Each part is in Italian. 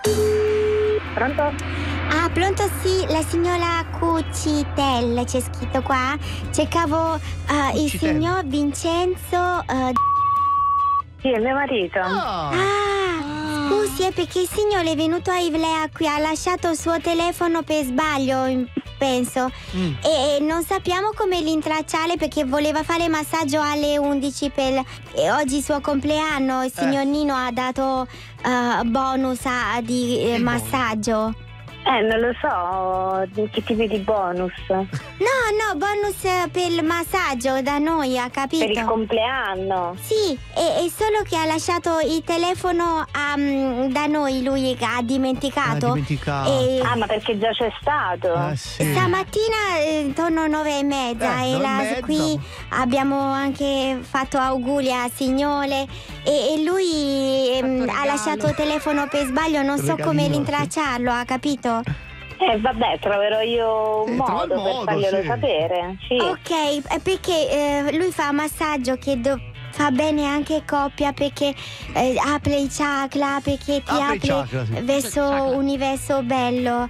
Pronto? Ah, pronto, sì, la signora Cucitel, c'è scritto qua. Cercavo il signor Vincenzo. Sì, è mio marito. Scusi, perché il signore è venuto a Ivlea qui, ha lasciato il suo telefono per sbaglio, penso. E non sappiamo come rintracciare perché voleva fare massaggio alle 11 e oggi il suo compleanno. Il signor Nino ha dato bonus di massaggio. Non lo so, che tipi di bonus? No, bonus per il massaggio da noi, ha capito? Per il compleanno? Sì, è solo che ha lasciato il telefono da noi, lui ha dimenticato. Ma perché già c'è stato? Sì. Stamattina intorno 9:30 qui abbiamo anche fatto auguri al signore e lui ha lasciato il telefono per sbaglio, non so come rintracciarlo, ha capito? Vabbè, troverò io un modo per farglielo sapere. Sì. Ok, perché lui fa massaggio che fa bene anche coppia, perché apre il chakra, perché ti apre verso un universo bello.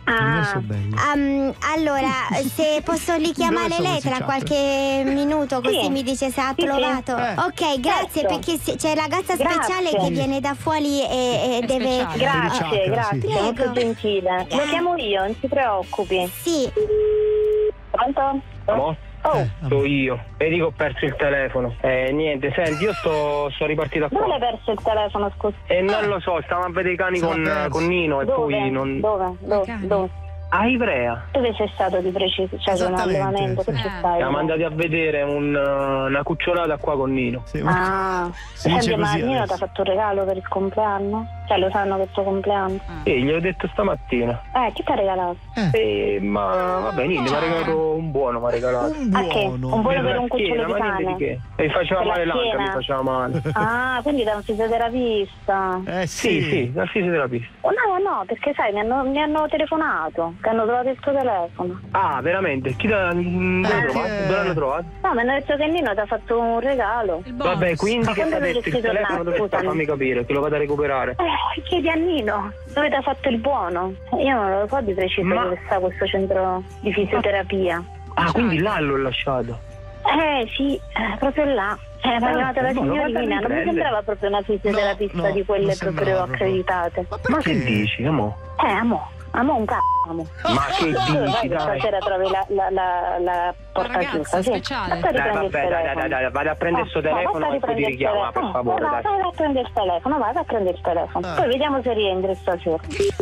Allora, se posso richiamare lei tra qualche minuto, così mi dice se ha trovato. Ok, grazie, perché c'è ragazza speciale che viene da fuori e deve. Grazie, molto gentile. Lo chiamo io, non si preoccupi. Sì. Pronto? Sono io. Vedi che ho perso il telefono. Niente, senti, io sto ripartito qua. Dove hai perso il telefono, scusa? Non lo so, stavamo a vedere i cani con Nino e poi non. Dove? A Ivrea. Dove sei stato di preciso? Cioè, con un allevamento, che ci stai? Siamo andati a vedere una cucciolata qua con Nino. Senti, ma Nino ti ha fatto un regalo per il compleanno? Cioè, lo sanno che è il tuo compleanno? Sì, gliel'ho detto stamattina. Chi ti ha regalato? Ma vabbè, niente, mi ha regalato un buono, mi ha regalato. Che? Un buono per un cucciolo di cane? E faceva male l'anca, mi faceva male. Quindi da un fisioterapista? Sì, da fisioterapista. No, perché sai, mi hanno telefonato, che hanno trovato il tuo telefono. Veramente? Chi dove l'hanno trovato? No, mi hanno detto che Nino ti ha fatto un regalo. Vabbè, quindi che ti ha detto il telefono dove sta? Fammi capire, che lo vado a recuperare. Chiedi a Nino dove ti ha fatto il buono. Io non lo so di preciso dove sta questo centro di fisioterapia. Quindi là l'ho lasciato. Sì, proprio là. Mi ha chiamato la signorina, non mi sembrava proprio una fisioterapista di quelle proprio accreditate. Ma che dici, amò? Amo un c***o. Ma che dici, dai? Stasera trovi la porta chiusa, sì. Dai, vado a prendere sto telefono e poi ti richiamo, per favore. Vai a prendere il telefono, vai a prendere il telefono. Poi vediamo se rientri stasera.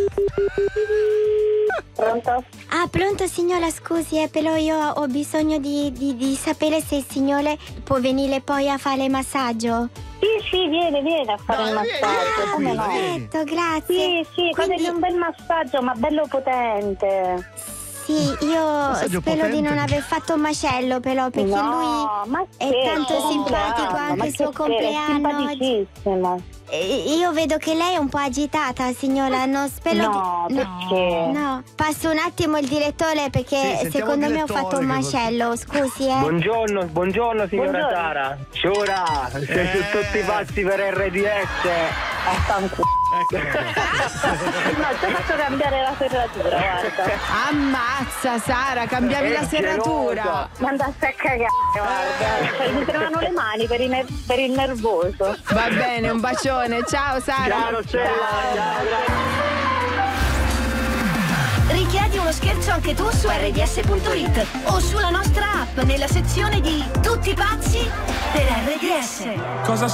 Pronto? Pronto signora, scusi, però io ho bisogno di sapere se il signore può venire poi a fare massaggio. Sì, viene a fare il massaggio. Come no? Perfetto, grazie. Sì, quindi un bel massaggio, ma bello potente. Sì, io spero di non aver fatto un macello, però, perché lui è tanto simpatico, anche il suo compleanno. È simpaticissimo. Io vedo che lei è un po' agitata, signora, non spero perché? No, passo un attimo il direttore perché secondo me ho fatto un macello, scusi. Buongiorno signora Sara. Ciora, sei su tutti i passi per RDS. No, ti ho fatto cambiare la serratura, guarda. Ammazza Sara, cambiavi la serratura. Ma andasse a cagare, guarda. Mi tremano le mani per il nervoso. Va bene, un bacione, ciao Sara. Ciao. Richiedi uno scherzo anche tu su rds.it o sulla nostra app nella sezione di Tutti pazzi per RDS.